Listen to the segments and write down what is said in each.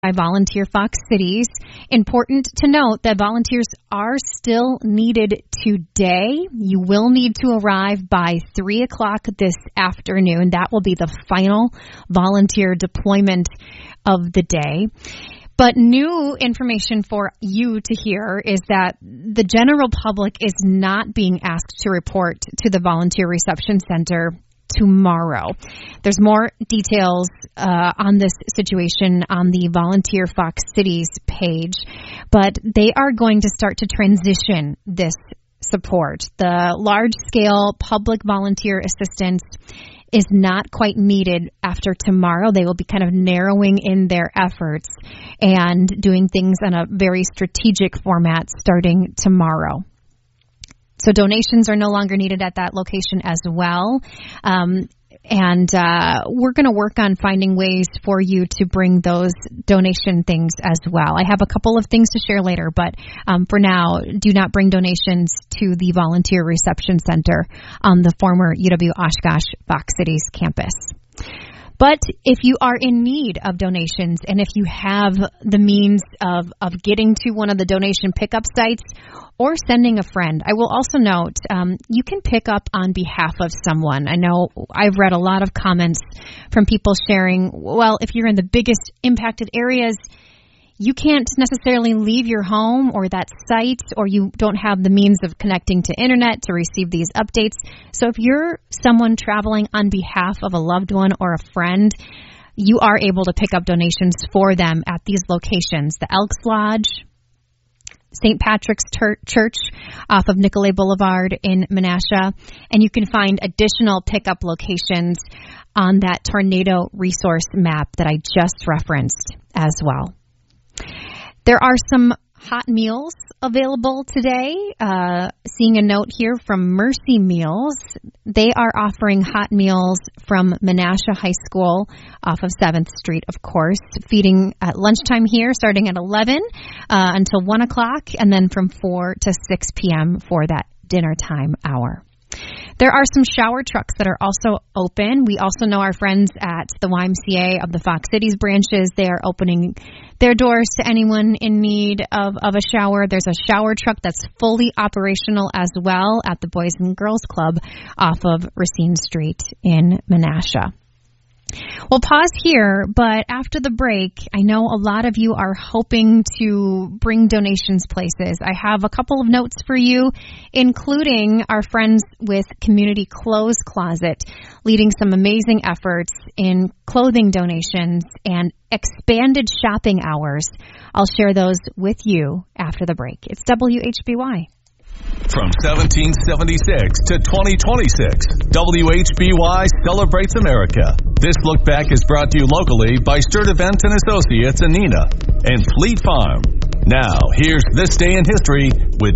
by Volunteer Fox Cities. Important to note that volunteers are still needed today. You will need to arrive by 3 o'clock this afternoon. That will be the final volunteer deployment of the day. But new information for you to hear is that the general public is not being asked to report to the Volunteer Reception Center tomorrow. There's more details on this situation on the Volunteer Fox Cities page, but they are going to start to transition this support. The large-scale public volunteer assistance is not quite needed after tomorrow. They will be kind of narrowing in their efforts and doing things in a very strategic format starting tomorrow. So donations are no longer needed at that location as well. We're going to work on finding ways for you to bring those donation things as well. I have a couple of things to share later, but for now, do not bring donations to the Volunteer Reception Center on the former UW-Oshkosh Fox Cities campus. But if you are in need of donations and if you have the means of getting to one of the donation pickup sites or sending a friend, I will also note you can pick up on behalf of someone. I know I've read a lot of comments from people sharing, well, if you're in the biggest impacted areas, you can't necessarily leave your home or that site, or you don't have the means of connecting to internet to receive these updates. So if you're someone traveling on behalf of a loved one or a friend, you are able to pick up donations for them at these locations: the Elks Lodge, St. Patrick's Church off of Nicolay Boulevard in Menasha, and you can find additional pickup locations on that tornado resource map that I just referenced as well. There are some hot meals available today. Seeing a note here from Mercy Meals. They are offering hot meals from Menasha High School off of 7th Street, of course, feeding at lunchtime here, starting at 11 until 1 o'clock, and then from 4 to 6 p.m. for that dinner time hour. There are some shower trucks that are also open. We also know our friends at the YMCA of the Fox Cities branches. They are opening their doors to anyone in need of a shower. There's a shower truck that's fully operational as well at the Boys and Girls Club off of Racine Street in Menasha. We'll pause here, but after the break, I know a lot of you are hoping to bring donations places. I have a couple of notes for you, including our friends with Community Clothes Closet, leading some amazing efforts in clothing donations and expanded shopping hours. I'll share those with you after the break. It's WHBY. From 1776 to 2026, WHBY celebrates America. This look back is brought to you locally by Sturdivant & Associates in Neenah and Fleet Farm. Now, here's This Day in History with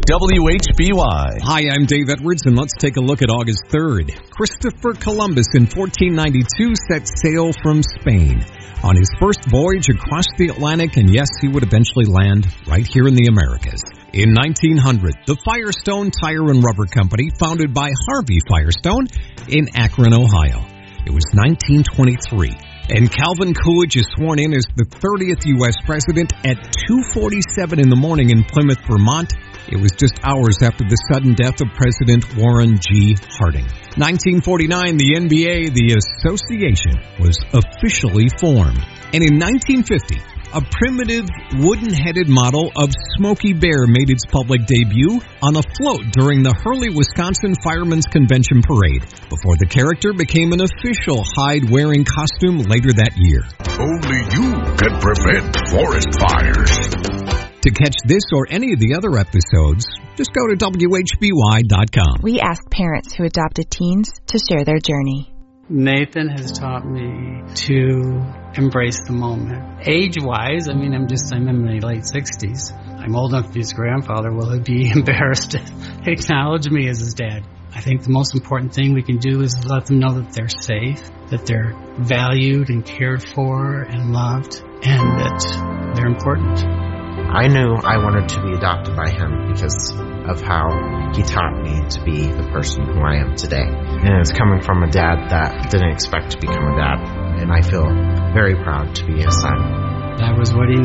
WHBY. Hi, I'm Dave Edwards, and let's take a look at August 3rd. Christopher Columbus in 1492 set sail from Spain on his first voyage across the Atlantic, and yes, he would eventually land right here in the Americas. In 1900, the Firestone Tire and Rubber Company, founded by Harvey Firestone in Akron, Ohio. It was 1923, and Calvin Coolidge is sworn in as the 30th U.S. president at 2:47 in the morning in Plymouth, Vermont. It was just hours after the sudden death of President Warren G. Harding. 1949, the NBA, the association, was officially formed. And in 1950, a primitive wooden-headed model of Smokey Bear made its public debut on a float during the Hurley, Wisconsin Firemen's Convention Parade, before the character became an official hide-wearing costume later that year. Only you can prevent forest fires. To catch this or any of the other episodes, just go to WHBY.com. We ask parents who adopted teens to share their journey. Nathan has taught me to embrace the moment. Age-wise, I'm in my late 60s. I'm old enough to be his grandfather. Will he be embarrassed to acknowledge me as his dad? I think the most important thing we can do is let them know that they're safe, that they're valued and cared for and loved, and that they're important. I knew I wanted to be adopted by him because of how he taught me to be the person who I am today. And it's coming from a dad that didn't expect to become a dad. And I feel very proud to be his son. That was what he